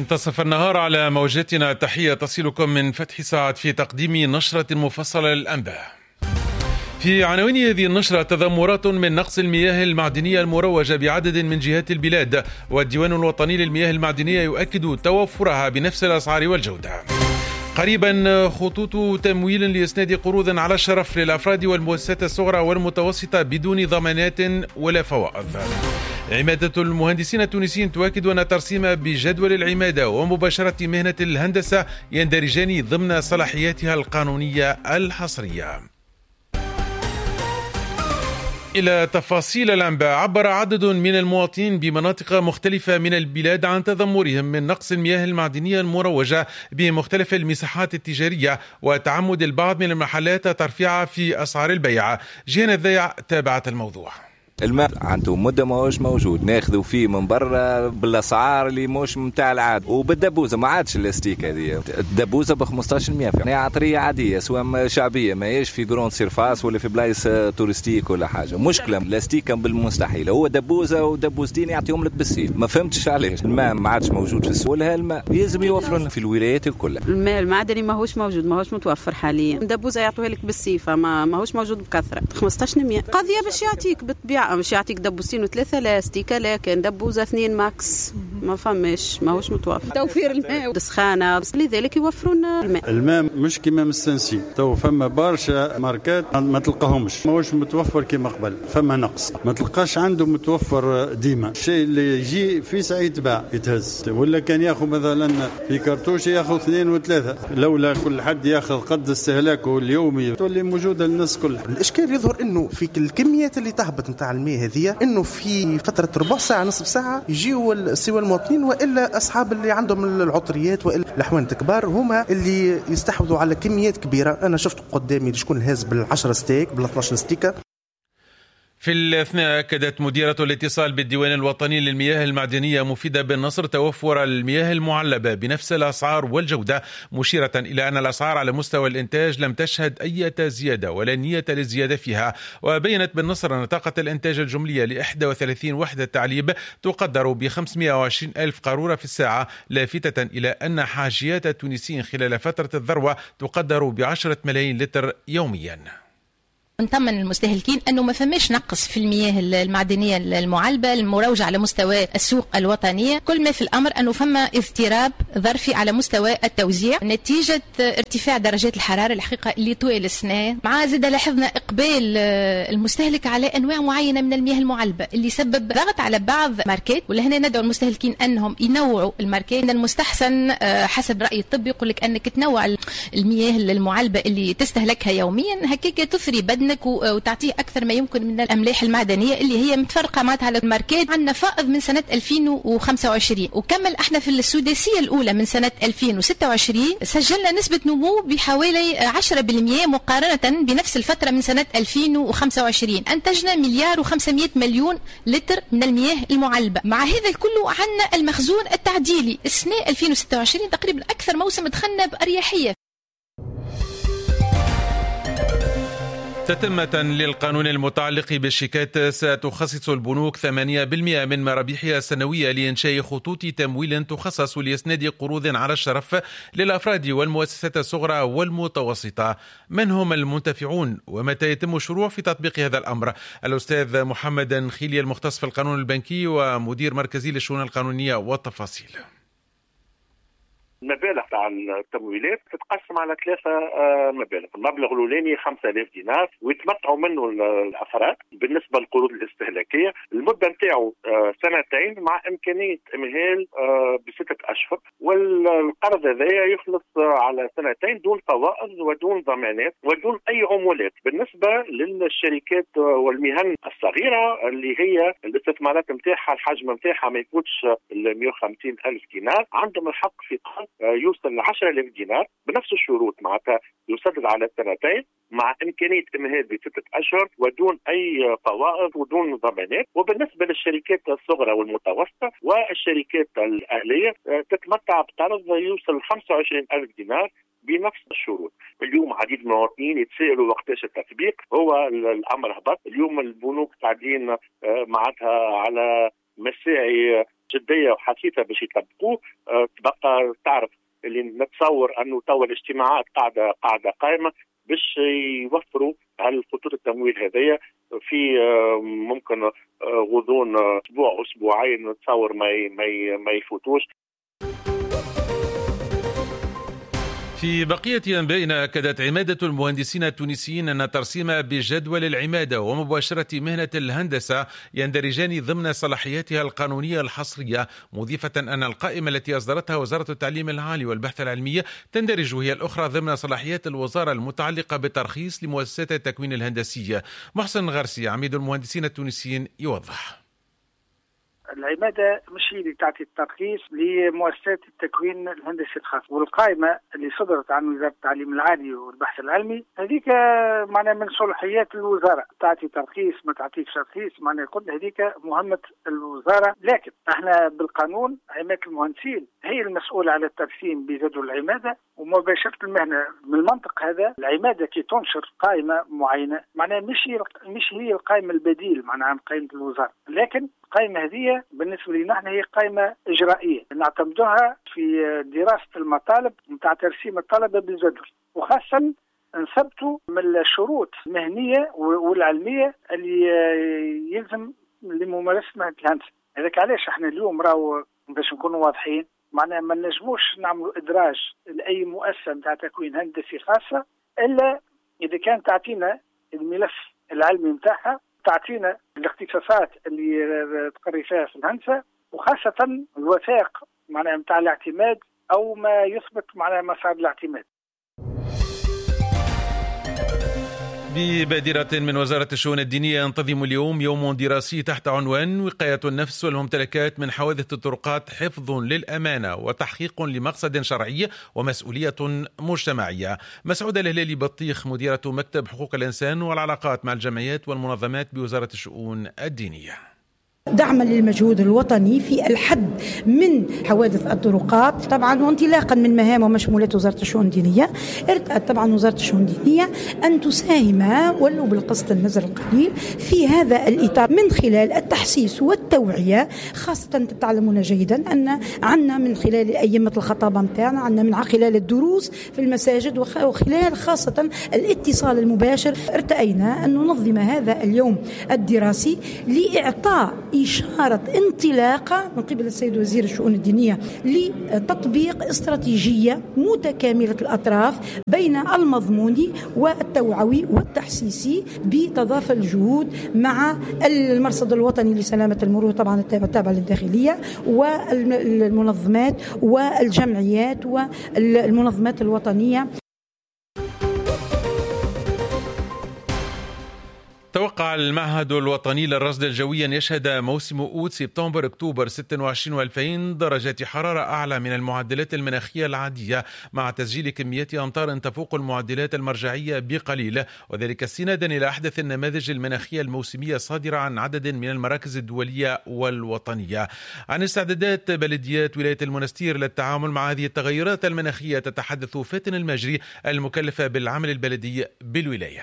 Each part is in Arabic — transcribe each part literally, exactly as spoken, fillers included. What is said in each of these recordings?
منتصف النهار على موجاتنا تحية تصلكم من فتح ساعة في تقديم نشرة مفصلة للأنباء. في عناوين هذه النشرة: تذمرات من نقص المياه المعدنية المروجة بعدد من جهات البلاد، والديوان الوطني للمياه المعدنية يؤكد توفرها بنفس الأسعار والجودة. قريبا خطوط تمويل لإسناد قروض على الشرف للأفراد والمؤسسات الصغرى والمتوسطة بدون ضمانات ولا فوائد. عمادة المهندسين التونسيين تؤكد أن ترسيم بجدول العمادة ومباشرة مهنة الهندسة يندرجان ضمن صلاحياتها القانونية الحصرية. إلى تفاصيل الأنباء. عبر عدد من المواطنين بمناطق مختلفة من البلاد عن تذمرهم من نقص المياه المعدنية المروجة بمختلف المساحات التجارية وتعمد البعض من المحلات ترفيعها في أسعار البيع. جينا الذيع تابعت الموضوع. الماء عنده مدة ماهوش موجود، ناخذوا فيه من برا بالاسعار اللي مش متاع العاد، وبالدبوزه ما عادش الاستيك هذه الدبوزه ب خمسطاش بالمئة يعني عطريه عاديه سواء شعبيه ما هيش في جرون سيرفاس ولا في بلايص تورستيك ولا حاجه. مشكله الاستيك بالمستحيل، هو دبوزه ودبوزتين يعطيهم لك بالسيف. ما فهمتش علاش الماء ما عادش موجود في السوق. الماء لازم يوفروا لنا في الولايات الكل. الماء المعدني ماهوش موجود، ماهوش متوفر حاليا. دبوزه يعطوها لك بالسيفه، ما ماهوش موجود بكثره. خمسطاش بالمئة قضيه باش يعطيك بالطبيعه، مش يعطيك دبوسين وثلاثة لا ستيكة، لكن دبوزة اثنين ماكس ما فماش، ماهوش متوفر. توفير الماء والسخانة لذلك يوفرون الماء. الماء مش كما مستنسي، تو فما برشا ماركات ما تلقاهمش، ماهوش متوفر كما قبل، فما نقص، ما تلقاش عنده متوفر ديما. الشيء اللي يجي في ساعة يتباع يتهز، ولا كان ياخذ مثلا في كرتوش ياخذ اثنين وثلاثة، لولا كل حد ياخذ قد استهلاكه اليومي تولي موجودة للناس كلها. الإشكال يظهر إنه في الكميات اللي تهبط نتاع الماء هذه انه في فتره ربع ساعه نصف ساعه يجيوا سوى المواطنين والا اصحاب اللي عندهم العطريات والا الاحوان الكبار هما اللي يستحوذوا على كميات كبيره. انا شفت قدامي شكون هاز بالعشرة ستيك بال اثناش ستيكه. في الأثناء أكدت مديرة الاتصال بالديوان الوطني للمياه المعدنية مفيدة بن نصر توفر المياه المعلبة بنفس الأسعار والجودة، مشيرة إلى أن الأسعار على مستوى الإنتاج لم تشهد أي زيادة ولا نية للزيادة فيها. وبينت بن نصر أن طاقة الإنتاج الجملية ل إحدى وثلاثين وحدة تعليب تقدر ب خمسمئة وعشرين ألف قارورة في الساعة، لافتة إلى أن حاجيات التونسيين خلال فترة الذروة تقدر بعشرة ملايين لتر يوميا. نطمن المستهلكين أنه ما فماش نقص في المياه المعدنية المعلبة المروجة على مستوى السوق الوطنية. كل ما في الأمر أنه فما اضطراب ظرفي على مستوى التوزيع نتيجة ارتفاع درجات الحرارة الحقيقة اللي طوال السنة، مع زاد لاحظنا إقبال المستهلك على أنواع معينة من المياه المعلبة اللي سبب ضغط على بعض ماركات. ولهنا ندعو المستهلكين أنهم ينوعوا الماركات. من المستحسن حسب رأي الطب يقول لك أنك تنوع المياه المعلبة اللي تستهلكها يوميا، هكاك تثري بدن وتعطيه أكثر ما يمكن من الأملاح المعدنية اللي هي متفرقة معناتها على الماركات. عندنا فائض من سنة ألفين وخمسة وعشرين، وكمل احنا في السداسية الأولى من سنة ألفين وستة وعشرين سجلنا نسبة نمو بحوالي عشرة بالمئة مقارنة بنفس الفترة من سنة ألفين وخمسة وعشرين. أنتجنا مليار وخمسمائة مليون لتر من المياه المعلبة. مع هذا الكل عندنا المخزون التعديلي السنة ألفين وستة وعشرين تقريبا أكثر موسم دخلنا بأريحية. تتمة للقانون المتعلق بالشيكات ستخصص البنوك ثمانية بالمئة من مرابحها السنوية لإنشاء خطوط تمويل تخصص لإسناد قروض على الشرف للأفراد والمؤسسات الصغرى والمتوسطة. من هم المنتفعون ومتى يتم الشروع في تطبيق هذا الأمر؟ الأستاذ محمد نخيلي المختص في القانون البنكي ومدير مركزي للشؤون القانونية والتفاصيل. المبالغ تاع التمويلات تتقسم على ثلاثة مبالغ. المبلغ الأولاني خمسة آلاف دينار ويتمتعوا منه الأفراد بالنسبة للقروض الاستهلاكية. المدة نتاعو سنتين مع إمكانية إمهال بستة أشهر، والقرض هذا يخلص على سنتين دون فوائد ودون ضمانات ودون أي عمولات. بالنسبة للشركات والمهن الصغيرة اللي هي الاستثمارات نتاعها الحجم نتاعها ما يفوتش ال مئة وخمسين ألف دينار عندهم الحق في قرض يوصل ل عشرة آلاف دينار بنفس الشروط، معناتها يسدد على سنتين مع إمكانية إمهال بستة أشهر ودون أي فوائد ودون ضمانات. وبالنسبة للشركات الصغرى والمتوسطة والشركات الأهلية تتمتع بقرض يوصل ل خمسة وعشرين ألف دينار بنفس الشروط. اليوم عديد من المواطنين يتساءلوا وقتاش التطبيق. هو الأمر هبط اليوم، البنوك قاعدين معناتها على مساعي جديه وحثيثه باش يطبقوه. تبقى تعرف اللي نتصور انه توا الاجتماعات قاعده قاعده قائمه باش يوفروا هالخطوط التمويل هذيا في ممكن غضون اسبوع اسبوعين، نتصور ما ما ما يفوتوش. في بقية أنبائنا، أكدت عمادة المهندسين التونسيين أن ترسيم بجدول العمادة ومباشرة مهنة الهندسة يندرجان ضمن صلاحياتها القانونية الحصرية، مضيفة أن القائمة التي أصدرتها وزارة التعليم العالي والبحث العلمي تندرج هي الأخرى ضمن صلاحيات الوزارة المتعلقة بالترخيص لمؤسسات التكوين الهندسي. محسن غرسي عميد المهندسين التونسيين يوضح. العمادة مش هي اللي تعطي الترخيص لمؤسسات التكوين الهندسي الخاص، والقائمة اللي صدرت عن وزارة التعليم العالي والبحث العلمي هذيك معناها من صلاحيات الوزارة، تعطي ترخيص ما تعطيش ترخيص معناها كل هذيك مهمة الوزارة. لكن احنا بالقانون عمادة المهندسين هي المسؤولة على الترسيم بجدول العمادة ومباشرة المهنة. من المنطق هذا العمادة كي تنشر قائمة معينة معناها مش هي مش هي القائمة البديل معناها عن قائمة الوزارة، لكن القائمة هذه بالنسبة لنا نحن هي قائمة إجرائية نعتمدها في دراسة المطالب نتاع ترسيم الطلبة بالجدول، وخاصة نثبتوا من الشروط المهنية والعلمية اللي يلزم لممارسة مهنة الهندسة. هذاك علاش احنا اليوم راهو باش نكونوا واضحين معناها ما نجموش نعملوا إدراج لأي مؤسسة نتاع تكوين هندسي خاصة إلا إذا كان تعطينا الملف العلمي نتاعها، تعطينا الاختصاصات اللي تقري فيها في الهندسة، وخاصة الوثائق معناها نتاع الاعتماد أو ما يثبت معناها مسار الاعتماد. ببادرة من وزارة الشؤون الدينية ينتظم اليوم يوم دراسي تحت عنوان وقاية النفس والممتلكات من حوادث الطرقات، حفظ للأمانة وتحقيق لمقصد شرعي ومسؤولية مجتمعية. مسعودة الهلالي بطيخ مديرة مكتب حقوق الإنسان والعلاقات مع الجمعيات والمنظمات بوزارة الشؤون الدينية. دعما للمجهود الوطني في الحد من حوادث الطرقات طبعا، وانطلاقا من مهام ومشمولات وزارة الشؤون الدينية، ارتأت طبعا وزارة الشؤون الدينية أن تساهم ولو بالقسط النزر القليل في هذا الإطار من خلال التحسيس والتوعية. خاصة تعلمون جيدا أن عنا من خلال أئمة الخطابة متاعنا، عنا من خلال الدروس في المساجد وخلال خاصة الاتصال المباشر، ارتأينا أن ننظم هذا اليوم الدراسي لإعطاء إشارة انطلاقة من قبل السيد وزير الشؤون الدينية لتطبيق استراتيجية متكاملة الأطراف بين المضموني والتوعوي والتحسيسي بتضافر الجهود مع المرصد الوطني لسلامة المرور طبعا التابع للداخلية والمنظمات والجمعيات والمنظمات الوطنية. توقع المعهد الوطني للرصد الجوي أن يشهد موسم أوت سبتمبر أكتوبر ستة وعشرين وألفين درجات حرارة أعلى من المعدلات المناخية العادية، مع تسجيل كميات أمطار تفوق المعدلات المرجعية بقليل، وذلك استنادا إلى أحدث النماذج المناخية الموسمية الصادرة عن عدد من المراكز الدولية والوطنية. عن استعدادات بلديات ولاية المنستير للتعامل مع هذه التغيرات المناخية تتحدث فاتن المجري المكلفة بالعمل البلدي بالولاية.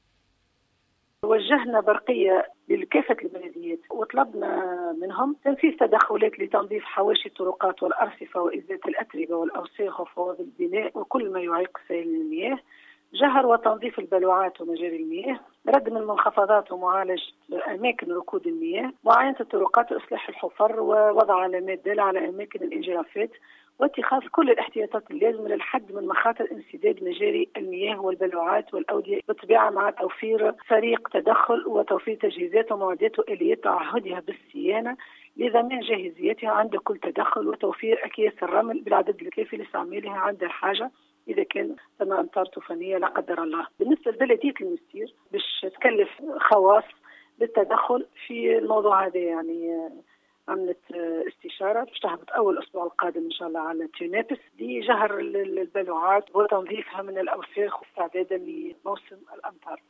وجهنا برقية لكافة البلديات وطلبنا منهم تنفيذ تدخلات لتنظيف حواشي الطرقات والأرصفة وإزالة الأتربة والأوساخ وفوضى البناء وكل ما يعيق سيل المياه، جهر وتنظيف البلوعات ومجاري المياه، رد من المنخفضات ومعالجة أماكن ركود المياه، معاينة الطرقات وإصلاح الحفر ووضع علامات دالة على أماكن الانجرافات، واتخاذ كل الاحتياطات اللازمة للحد من مخاطر انسداد مجاري المياه والبلوعات والأودية، بالطبيعة مع توفير فريق تدخل وتوفير تجهيزات ومعدات وآليات تعهدها بالصيانة لضمان جاهزيتها عند كل تدخل، وتوفير أكياس الرمل بالعدد الكافي لاستعمالها عند الحاجة إذا كان ثم أمطار طوفانية لا قدر الله. بالنسبة لبلدية المستير باش تكلف خواص بالتدخل في الموضوع هذا، يعني عملت استشارة باش تهبط أول أسبوع القادم إن شاء الله على تونابس لجهر البلوعات وتنظيفها من الأوساخ واستعدادا لموسم الأمطار.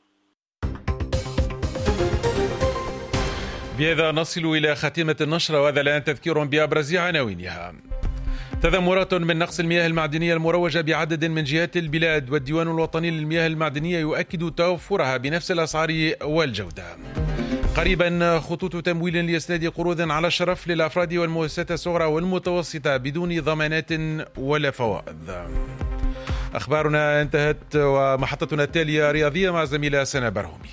بهذا نصل إلى خاتمة النشرة، وهذا الآن تذكير بأبرز عناوينها. تذمرات من نقص المياه المعدنية المروجة بعدد من جهات البلاد، والديوان الوطني للمياه المعدنية يؤكد توفرها بنفس الأسعار والجودة. قريبا خطوط تمويل لإسناد قروض على الشرف للأفراد والمؤسسات الصغرى والمتوسطة بدون ضمانات ولا فوائد. أخبارنا انتهت ومحطتنا التالية رياضية مع زميلة سنة برهومي.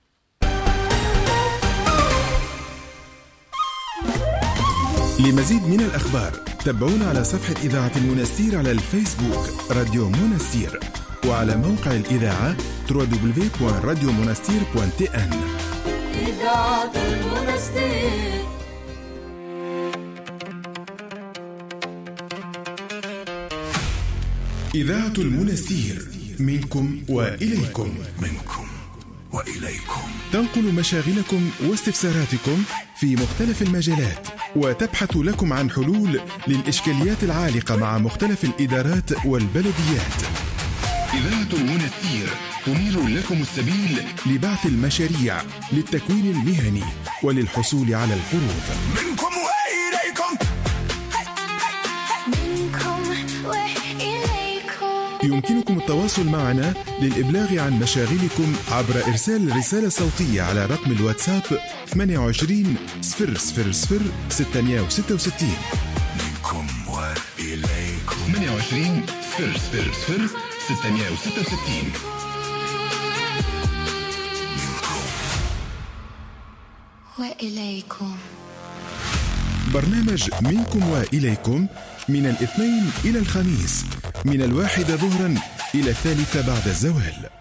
لمزيد من الأخبار تابعونا على صفحة إذاعة المنستير على الفيسبوك راديو منستير، وعلى موقع الإذاعة دبليو دبليو دبليو دوت راديو منستير دوت تي إن. إذاعة المنستير. إذاعة المنستير منكم وإليكم. منكم وإليكم. تنقل مشاغلكم واستفساراتكم في مختلف المجالات، وتبحث لكم عن حلول للإشكاليات العالقة مع مختلف الإدارات والبلديات. إذاعة المنستير تنير لكم السبيل لبعث المشاريع للتكوين المهني وللحصول على القروض. منكم وإليكم. منكم وإليكم. يمكنكم التواصل معنا للإبلاغ عن مشاغلكم عبر إرسال رسالة صوتية على رقم الواتساب ثمانية وعشرين صفر صفر صفر ستمائة وستة وستين. منكم وإليكم. ثمانية وعشرين صفر صفر صفر ستمائة وستة وستين. وإليكم. برنامج منكم وإليكم من الاثنين إلى الخميس، من الواحدة ظهرا إلى الثالثة بعد الزوال.